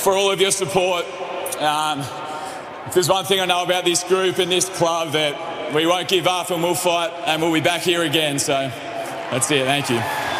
for all of your support. If there's one thing I know about this group and this club, that we won't give up and we'll fight and we'll be back here again. So that's it. Thank you.